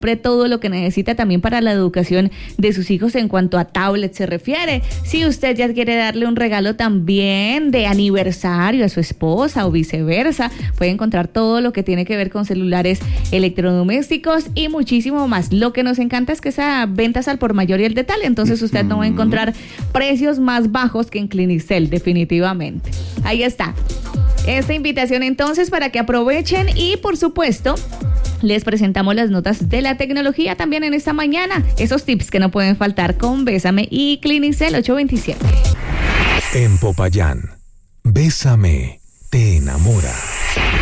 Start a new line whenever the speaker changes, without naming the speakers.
todo lo que necesita también para la educación de sus hijos en cuanto a tablet se refiere. Si usted ya quiere darle un regalo también de aniversario a su esposa o viceversa, puede encontrar todo lo que tiene que ver con celulares, electrodomésticos y muchísimo más. Lo que nos encanta es que esa ventas al por mayor y el detalle, entonces usted no va a encontrar precios más bajos que en Clinicel, definitivamente. Ahí está. Esta invitación entonces para que aprovechen y por supuesto les presentamos las notas de la tecnología también en esta mañana. Esos tips que no pueden faltar con Bésame y Clinicel 827.
En Popayán, Bésame te enamora.